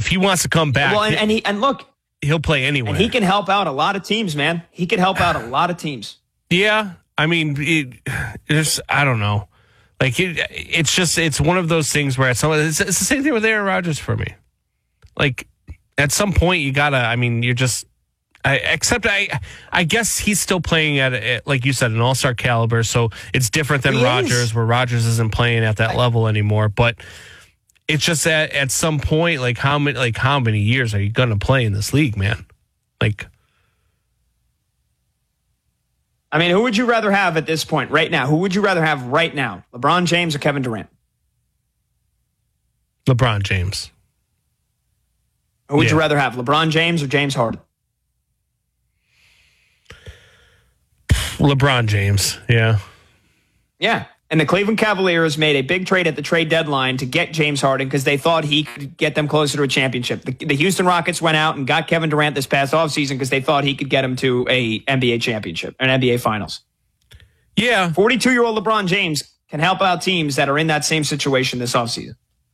if he wants to come back, well, and look, he'll play anywhere. And he can help out a lot of teams, man. He can help out a lot of teams. Yeah, I mean, I don't know. Like it's one of those things where it's the same thing with Aaron Rodgers for me. Like at some point you gotta. I mean, you're just. I guess he's still playing at, like you said, an all-star caliber, so it's different than Rodgers, where Rodgers isn't playing at that level anymore. But it's just that at some point, how many years are you going to play in this league, man? I mean, who would you rather have at this point, right now? Who would you rather have right now, LeBron James or Kevin Durant? LeBron James. Who would you rather have, LeBron James or James Harden? LeBron James, yeah. Yeah, and the Cleveland Cavaliers made a big trade at the trade deadline to get James Harden because they thought he could get them closer to a championship. The Houston Rockets went out and got Kevin Durant this past offseason because they thought he could get them to a NBA championship, an NBA Finals. Yeah. 42-year-old LeBron James can help out teams that are in that same situation this offseason.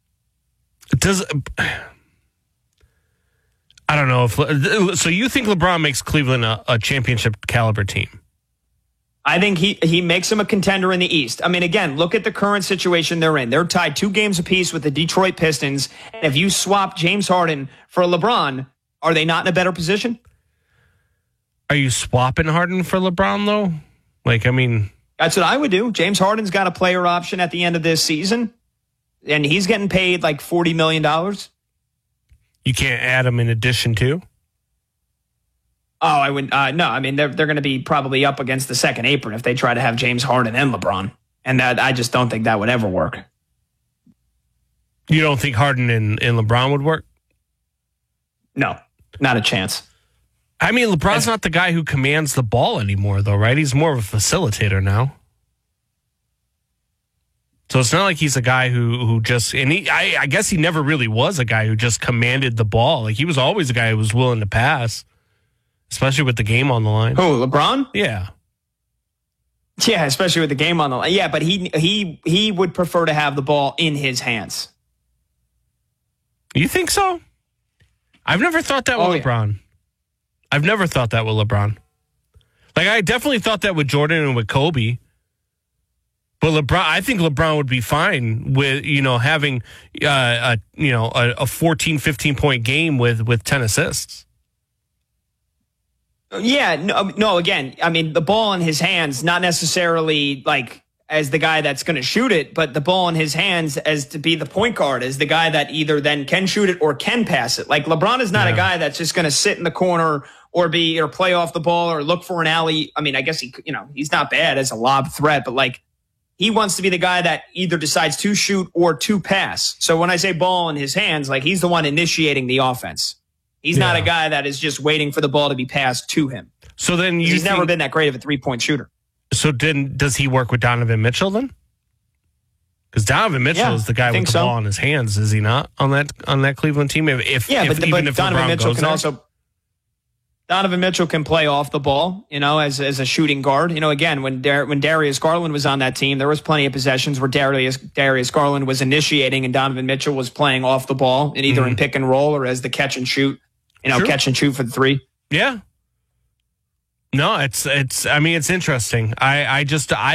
I don't know so you think LeBron makes Cleveland a championship caliber team? I think he makes them a contender in the East. I mean, again, look at the current situation they're in. They're tied 2 games apiece with the Detroit Pistons. And if you swap James Harden for LeBron, are they not in a better position? Are you swapping Harden for LeBron, though? That's what I would do. James Harden's got a player option at the end of this season, and he's getting paid like $40 million. You can't add him in addition to? Oh, I wouldn't. No, I mean, they're going to be probably up against the second apron if they try to have James Harden and LeBron. And that I just don't think that would ever work. You don't think Harden and LeBron would work? No, not a chance. I mean, LeBron's not the guy who commands the ball anymore, though, right? He's more of a facilitator now. So it's not like he's a guy who just, and I guess he never really was a guy who just commanded the ball. Like, he was always a guy who was willing to pass. Especially with the game on the line. Who, LeBron? Yeah. Yeah, especially with the game on the line. Yeah, but he would prefer to have the ball in his hands. You think so? I've never thought that with LeBron. Yeah. I've never thought that with LeBron. I definitely thought that with Jordan and with Kobe. But LeBron, I think LeBron would be fine with, having a 14, 15-point game with 10 assists. Yeah, no, again, I mean, the ball in his hands, not necessarily as the guy that's going to shoot it, but the ball in his hands as to be the point guard, as the guy that either then can shoot it or can pass it. Like, LeBron is not a guy that's just going to sit in the corner or play off the ball or look for an alley. I mean, I guess he's not bad as a lob threat, but he wants to be the guy that either decides to shoot or to pass. So when I say ball in his hands, he's the one initiating the offense. He's not a guy that is just waiting for the ball to be passed to him. So then he's never been that great of a 3-point shooter. So then does he work with Donovan Mitchell then? Because Donovan Mitchell is the guy with the ball in his hands, is he not, on that Cleveland team? But Donovan Mitchell can also. Donovan Mitchell can play off the ball, as a shooting guard. Again, when Darius Garland was on that team, there was plenty of possessions where Darius Garland was initiating and Donovan Mitchell was playing off the ball, and either in pick and roll or as the catch and shoot. Catch and shoot for the 3. Yeah. No, it's interesting. I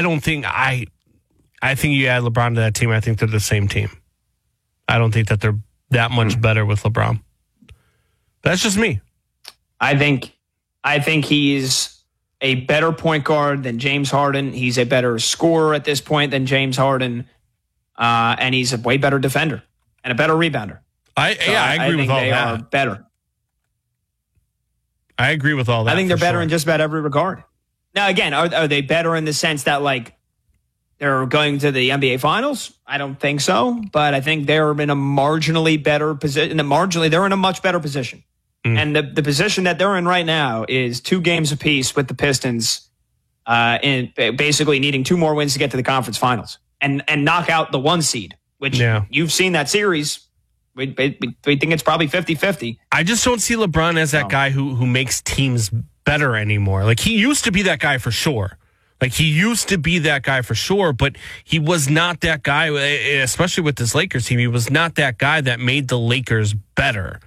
think you add LeBron to that team. I think they're the same team. I don't think that they're that much better with LeBron. That's just me. I think he's a better point guard than James Harden. He's a better scorer at this point than James Harden. And he's a way better defender and a better rebounder. I agree with all that. They are better. I agree with all that. I think they're better in just about every regard. Now, again, are they better in the sense that they're going to the NBA Finals? I don't think so, but I think they're in a marginally better position. They're in a much better position. And the position that they're in right now is 2 games apiece with the Pistons, and basically needing 2 more wins to get to the conference finals and knock out the 1 seed, which you've seen that series. We think it's probably 50-50. I just don't see LeBron as that guy who makes teams better anymore. He used to be that guy for sure. But he was not that guy, especially with this Lakers team. He was not that guy that made the Lakers better.